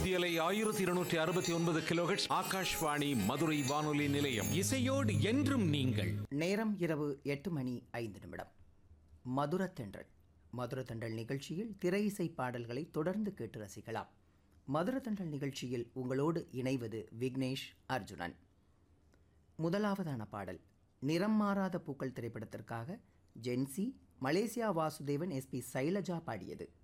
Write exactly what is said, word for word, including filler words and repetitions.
மத்தியலை ஆயிரத்தி இருநூற்றி அறுபத்தி ஒன்பது கிலோஹெர்ட்ஸ் ஆகாஷ்வாணி மதுரை வானொலி நிலையம். இசையோடு என்றும் நீங்கள். நேரம் இரவு எட்டு மணி ஐந்து நிமிடம். மதுரத்தென்றல் மதுரத்தென்றல் நிகழ்ச்சியில் திரை இசை பாடல்களை தொடர்ந்து கேட்டு ரசிக்கலாம். மதுரத்தென்றல் நிகழ்ச்சியில் உங்களோடு இணைவது விக்னேஷ் அர்ஜுனன். முதலாவதான பாடல் நிறம் மாறாத பூக்கள் திரைப்படத்திற்காக gen Z, Malaysia Vasudevan, S B Shailaja பாடியது.